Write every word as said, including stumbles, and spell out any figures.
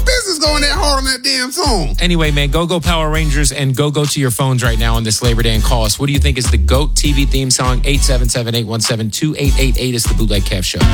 business going that hard on that damn song. Anyway, man, go go Power Rangers and go go to your phones right now on this Labor Day and call us. What do you think is the GOAT T V theme song? eight seven seven, eight one seven, two eight eight eight is the Bootleg Kev Show.